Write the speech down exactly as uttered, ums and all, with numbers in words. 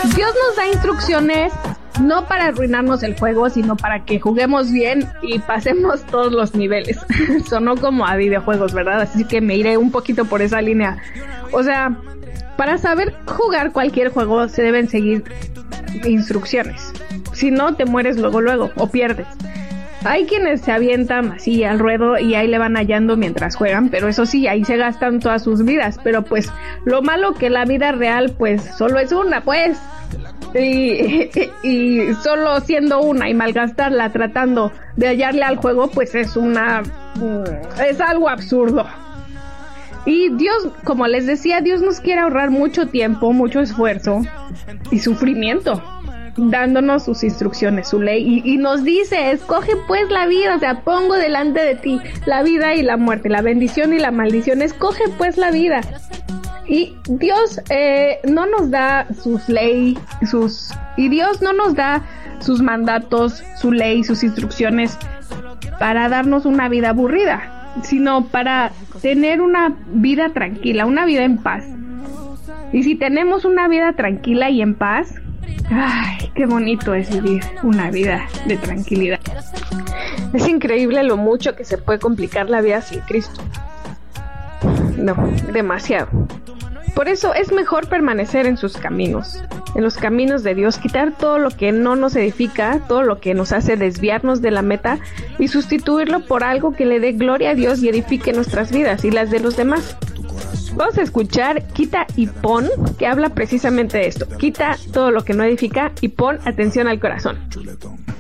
Dios nos da instrucciones no para arruinarnos el juego, sino para que juguemos bien y pasemos todos los niveles. Sonó como a videojuegos, ¿verdad? Así que me iré un poquito por esa línea. O sea, para saber jugar cualquier juego se deben seguir instrucciones. Si no, te mueres luego luego o pierdes. Hay quienes se avientan así al ruedo y ahí le van hallando mientras juegan, pero eso sí, ahí se gastan todas sus vidas. Pero pues lo malo que la vida real pues solo es una, pues. Y, y solo siendo una y malgastarla tratando de hallarle al juego, pues es una... es algo absurdo. Y Dios, como les decía, Dios nos quiere ahorrar mucho tiempo, mucho esfuerzo y sufrimiento, dándonos sus instrucciones, su ley, y, y nos dice, escoge pues la vida, o sea, pongo delante de ti la vida y la muerte, la bendición y la maldición, escoge pues la vida. Y Dios eh, no nos da sus leyes, sus y Dios no nos da sus mandatos, su ley, sus instrucciones para darnos una vida aburrida, sino para tener una vida tranquila, una vida en paz. Y si tenemos una vida tranquila y en paz, ay, qué bonito es vivir una vida de tranquilidad. Es increíble lo mucho que se puede complicar la vida sin Cristo. No, demasiado. Por eso es mejor permanecer en sus caminos, en los caminos de Dios, quitar todo lo que no nos edifica, todo lo que nos hace desviarnos de la meta y sustituirlo por algo que le dé gloria a Dios y edifique nuestras vidas y las de los demás. Vamos a escuchar Quita y Pon, que habla precisamente de esto. Quita todo lo que no edifica y pon atención al corazón.